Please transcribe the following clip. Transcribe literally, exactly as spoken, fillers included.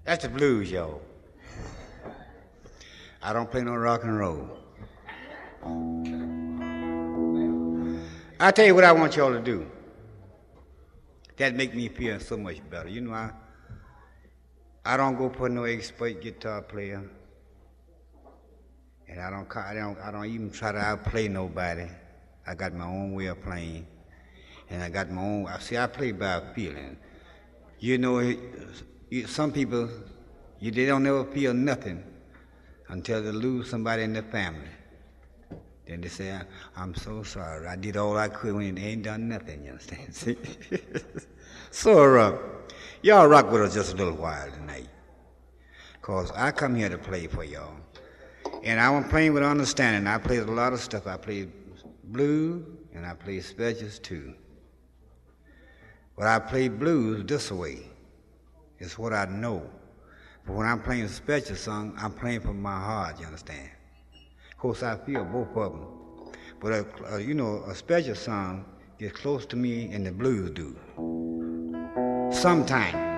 That's the blues, y'all. I don't play no rock and roll. I tell you what I want y'all to do. That make me feel so much better. You know, I I don't go for no expert guitar player, and I don't I don't I don't even try to outplay nobody. I got my own way of playing, and I got my own. See, I play by feeling. You know, it, some people, you, they don't ever feel nothing until they lose somebody in their family. Then they say, I'm so sorry. I did all I could when they ain't done nothing, you understand? See? So, uh, y'all rock with us just a little while tonight. Because I come here to play for y'all. And I'm playing with understanding. I played a lot of stuff. I played blues, and I played specials too. But I play blues this way. It's what I know. But when I'm playing a special song, I'm playing from my heart, you understand? Of course, I feel both of them. But, uh, uh, you know, a special song gets close to me and the blues do. Sometimes.